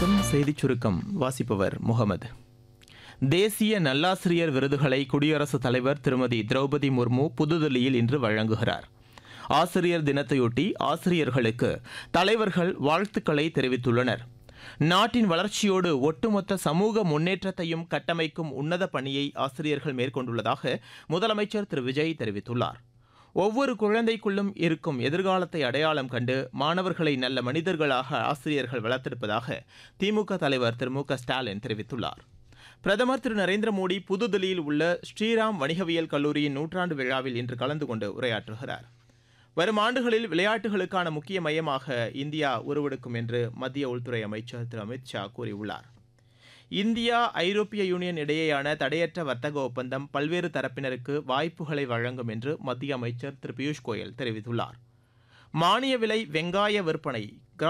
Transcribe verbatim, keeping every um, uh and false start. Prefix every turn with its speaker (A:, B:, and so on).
A: வணக்கம். செய்திச் சுருக்கம் வாசிப்பவர் முகமது. தேசிய நல்லாசிரியர் விருதுகளை குடியரசுத் தலைவர் திருமதி திரௌபதி முர்மு புதுதில்லியில் இன்று வழங்குகிறார். ஆசிரியர் தினத்தையொட்டி ஆசிரியர்களுக்கு தலைவர்கள் வாழ்த்துக்களை தெரிவித்துள்ளனர். நாட்டின் வளர்ச்சியோடு ஒட்டுமொத்த சமூக முன்னேற்றத்தையும் கட்டமைக்கும் உன்னத பணியை ஆசிரியர்கள் மேற்கொண்டுள்ளதாக முதலமைச்சர் திரு விஜய் தெரிவித்துள்ளார். ஒவ்வொரு குழந்தைக்குள்ளும் இருக்கும் எதிர்காலத்தை அடையாளம் கண்டு மாணவர்களை நல்ல மனிதர்களாக ஆசிரியர்கள் வளர்த்திருப்பதாக திமுக தலைவர் திரு மு க ஸ்டாலின் தெரிவித்துள்ளார். பிரதமர் திரு நரேந்திர மோடி புதுதில்லியில் உள்ள ஸ்ரீராம் வணிகவியல் கல்லூரியின் நூற்றாண்டு விழாவில் இன்று கலந்து கொண்டு உரையாற்றுகிறார். வரும் ஆண்டுகளில் விளையாட்டுகளுக்கான முக்கிய மையமாக இந்தியா உருவெடுக்கும் என்று மத்திய உள்துறை அமைச்சர் திரு அமித் ஷா கூறியுள்ளார். இந்தியா ஐரோப்பிய யூனியன் இடையேயான தடையற்ற வர்த்தக ஒப்பந்தம் பல்வேறு தரப்பினருக்கு வாய்ப்புகளை வழங்கும் என்று மத்திய அமைச்சர் திரு பியூஷ் கோயல் தெரிவித்துள்ளார். மானிய விலை வெங்காய விற்பனை